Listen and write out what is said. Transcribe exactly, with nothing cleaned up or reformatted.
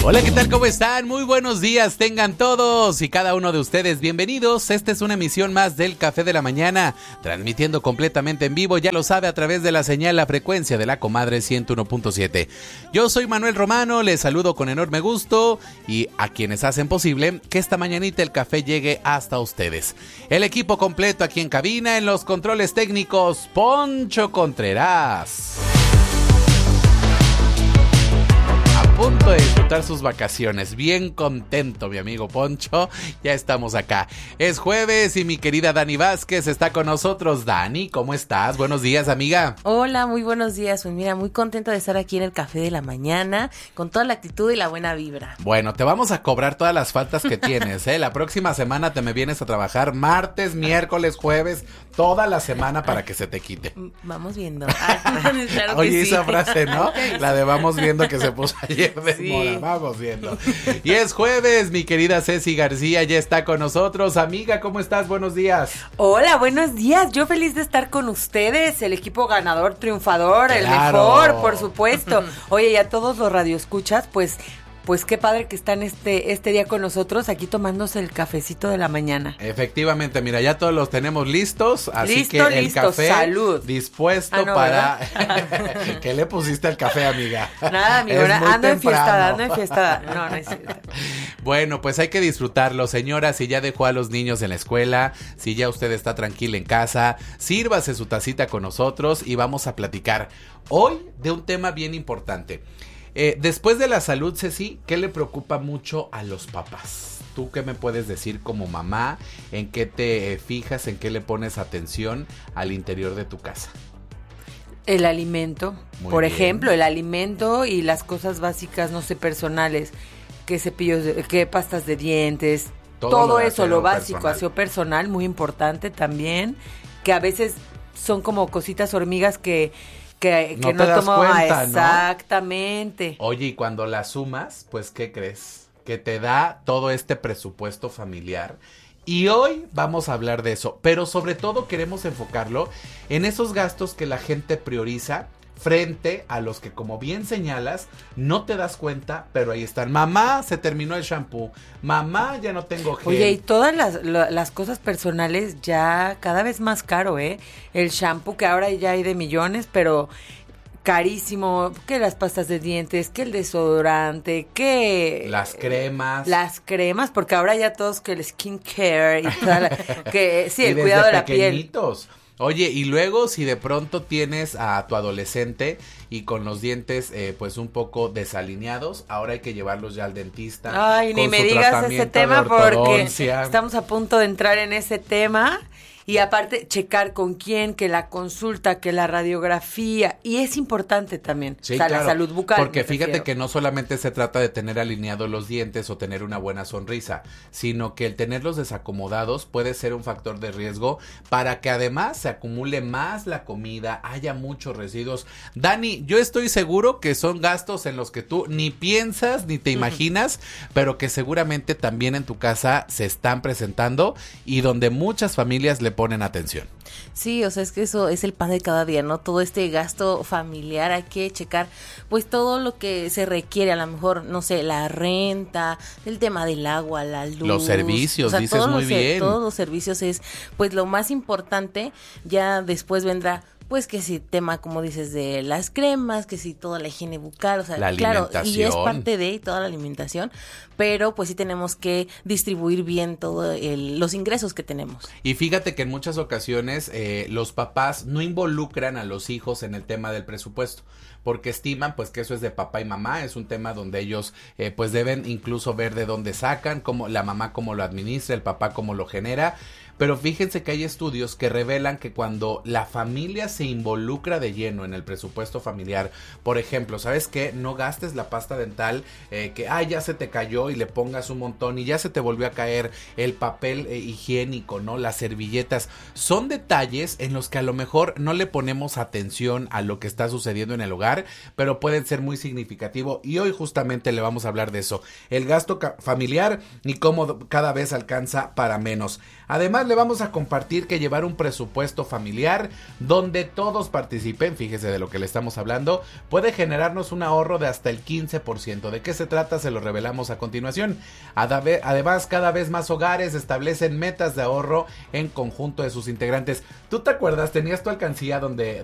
Hola, ¿qué tal? ¿Cómo están? Muy buenos días tengan todos y cada uno de ustedes. Bienvenidos. Esta es una emisión más del Café de la Mañana, transmitiendo completamente en vivo, ya lo sabe, a través de la señal, la frecuencia de la comadre ciento uno punto siete. Yo soy Manuel Romano, les saludo con enorme gusto y a quienes hacen posible que esta mañanita el café llegue hasta ustedes. El equipo completo aquí en cabina, en los controles técnicos, Poncho Contreras. A punto de disfrutar sus vacaciones, bien contento mi amigo Poncho, ya estamos acá. Es jueves y mi querida Dani Vázquez está con nosotros. Dani, ¿cómo estás? Buenos días, amiga. Hola, muy buenos días. Pues mira, muy contenta de estar aquí en el Café de la Mañana, con toda la actitud y la buena vibra. Bueno, te vamos a cobrar todas las faltas que tienes, ¿eh? La próxima semana te me vienes a trabajar martes, miércoles, jueves, toda la semana para que se te quite. Vamos viendo. Ah, claro que Oye, sí. esa frase, ¿no? La de vamos viendo que se puso ayer de Sí. moda, vamos viendo. Y es jueves, mi querida Ceci García ya está con nosotros. Amiga, ¿cómo estás? Buenos días. Hola, buenos días. Yo feliz de estar con ustedes, el equipo ganador, triunfador, Claro. el mejor, por supuesto. Oye, y a todos los radioescuchas, pues... Pues qué padre que están este este día con nosotros aquí tomándose el cafecito de la mañana. Efectivamente, mira, ya todos los tenemos listos, así Listo, que el listo, café salud. dispuesto Ah, no, para... ¿Qué le pusiste al café, amiga? Nada, amigo, Es muy ando en fiesta, temprano. ando en fiesta. No, no es cierto. Bueno, pues hay que disfrutarlo, señora. Si ya dejó a los niños en la escuela, si ya usted está tranquila en casa, sírvase su tacita con nosotros y vamos a platicar hoy de un tema bien importante. Eh, después de la salud, Ceci, ¿qué le preocupa mucho a los papás? ¿Tú qué me puedes decir como mamá? ¿En qué te fijas? ¿En qué le pones atención al interior de tu casa? El alimento, Muy por bien. ejemplo, el alimento y las cosas básicas, no sé, personales, que cepillos, de, que pastas de dientes, Todo todo, lo de eso, aseo lo básico, personal. aseo personal, muy importante también, que a veces son como cositas hormigas que que, No que te no, das tomo cuenta, ¿no? Exactamente. Oye, y cuando la sumas, pues, ¿qué crees? Que te da todo este presupuesto familiar. Y hoy vamos a hablar de eso, pero sobre todo queremos enfocarlo en esos gastos que la gente prioriza frente a los que, como bien señalas, no te das cuenta, pero ahí están. Mamá, se terminó el shampoo. Mamá, ya no tengo gel. Oye, y todas las, la- las cosas personales ya cada vez más caro, ¿eh? El shampoo que ahora ya hay de millones, pero carísimo, que las pastas de dientes, que el desodorante, que... Las cremas. Las cremas, porque ahora ya todos que el skincare y toda la, que sí, Y el desde cuidado de la piel. pequeñitos. Oye, y luego si de pronto tienes a tu adolescente y con los dientes eh, pues un poco desalineados, ahora hay que llevarlos ya al dentista. Ay, ni con me su digas ese tratamiento de tema porque ortodoncia. estamos a punto de entrar en ese tema. Y aparte, checar con quién, que la consulta, que la radiografía. Y es importante también. Sí, o sea, claro, la salud bucal. porque me fíjate refiero. que no solamente se trata de tener alineados los dientes o tener una buena sonrisa, sino que el tenerlos desacomodados puede ser un factor de riesgo para que además se acumule más la comida, haya muchos residuos. Dani, yo estoy seguro que son gastos en los que tú ni piensas ni te imaginas, pero que seguramente también en tu casa se están presentando y donde muchas familias le ponen atención. Sí, o sea, es que eso es el pan de cada día, ¿no? Todo este gasto familiar, hay que checar, pues, todo lo que se requiere, a lo mejor, no sé, la renta, el tema del agua, la luz. Los servicios, o sea, dices todos muy los, bien. Todos los servicios es, pues, lo más importante. Ya después vendrá, pues, que si tema, como dices, de las cremas, que si toda la higiene bucal, o sea, La claro, y es alimentación. parte de toda la alimentación, pero pues sí tenemos que distribuir bien todos los ingresos que tenemos. Y fíjate que en muchas ocasiones eh, los papás no involucran a los hijos en el tema del presupuesto, porque estiman pues que eso es de papá y mamá, es un tema donde ellos eh, pues deben incluso ver de dónde sacan, cómo la mamá cómo lo administra, el papá cómo lo genera. Pero fíjense que hay estudios que revelan que cuando la familia se involucra de lleno en el presupuesto familiar, por ejemplo, ¿sabes qué? No gastes la pasta dental eh, que, ay, ya se te cayó y le pongas un montón y ya se te volvió a caer el papel eh, higiénico, ¿no? Las servilletas. Son detalles en los que a lo mejor no le ponemos atención a lo que está sucediendo en el hogar, pero pueden ser muy significativos y hoy justamente le vamos a hablar de eso. El gasto ca- familiar y cómo cada vez alcanza para menos. Además, Además, le vamos a compartir que llevar un presupuesto familiar donde todos participen, fíjese de lo que le estamos hablando, puede generarnos un ahorro de hasta el quince por ciento. ¿De qué se trata? Se lo revelamos a continuación. Además, cada vez más hogares establecen metas de ahorro en conjunto de sus integrantes. ¿Tú te acuerdas? Tenías tu alcancía donde